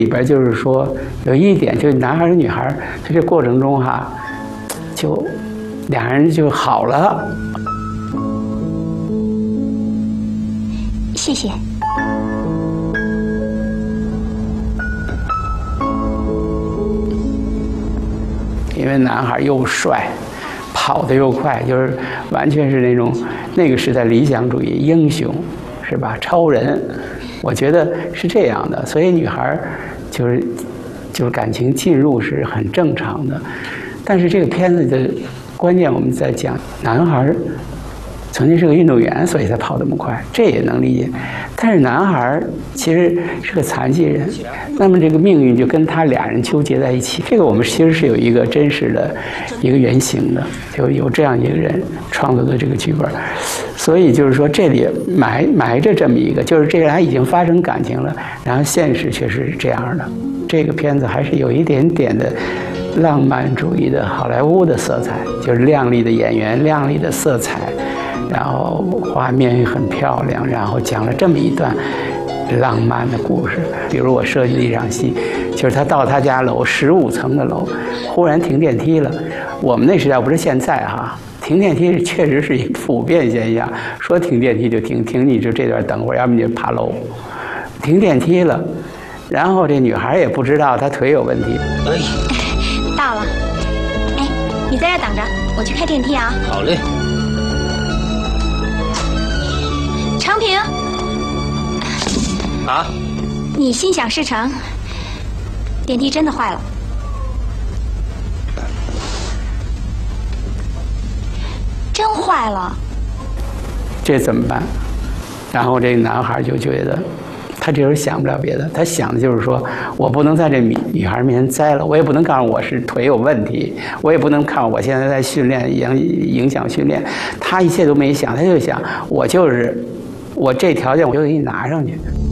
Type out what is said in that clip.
里边就是说有一点，就是男孩和女孩在这过程中哈，就两人就好了。 谢谢。 因为男孩又帅，跑得又快，就是完全是那个时代理想主义英雄，是吧？超人，我觉得是这样的。所以女孩就是感情进入是很正常的。但是这个片子的关键我们在讲，男孩曾经是个运动员，所以才跑那么快，这也能理解。但是男孩其实是个残疾人，那么这个命运就跟他俩人纠结在一起。这个我们其实是有一个真实的一个原型的，就有这样一个人创作的这个剧本。所以就是说，这里埋着这么一个，就是这俩已经发生感情了，然后现实却是这样的。这个片子还是有一点点的浪漫主义的好莱坞的色彩，就是亮丽的演员、亮丽的色彩。然后画面也很漂亮，然后讲了这么一段浪漫的故事。比如我设计的一场戏，就是他到他家楼15层的楼，忽然停电梯了。我们那时代不是现在哈，停电梯确实是一个普遍现象，说停电梯就停你就这段等会儿，要不你就爬楼。停电梯了，然后这女孩也不知道她腿有问题。 到了，哎，你在这等着，我去开电梯啊。 好嘞。 程平， 啊？ 你心想事成，电梯真的坏了，真坏了。 这怎么办？然后这个男孩就觉得，他这时候想不了别的，他想的就是说，我不能在这女孩面前栽了，我也不能告诉我是腿有问题，我也不能看我现在在训练影响训练。他一切都没想，他就想我这条件我就给你拿上去。